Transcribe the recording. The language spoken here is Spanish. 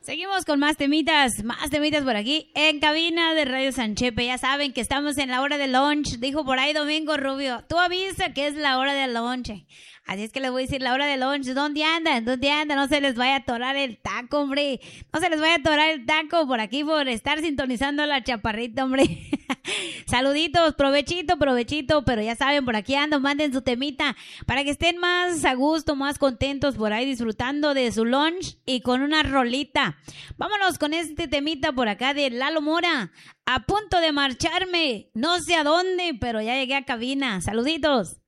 Seguimos con más temitas por aquí en cabina de Radio Sanchepe. Ya saben que estamos en la hora de lunch, dijo por ahí Domingo Rubio. Tú avisa que es la hora de lunch. Así es que les voy a decir la hora de lunch. ¿Dónde andan? ¿Dónde andan? No se les vaya a atorar el taco, hombre. No se les vaya a atorar el taco por aquí por estar sintonizando la chaparrita, hombre. Saluditos, provechito, pero ya saben, por aquí ando, manden su temita para que estén más a gusto, más contentos por ahí disfrutando de su lunch y con una rolita. Vámonos con este temita por acá de Lalo Mora. A punto de marcharme, no sé a dónde, pero ya llegué a cabina. Saluditos.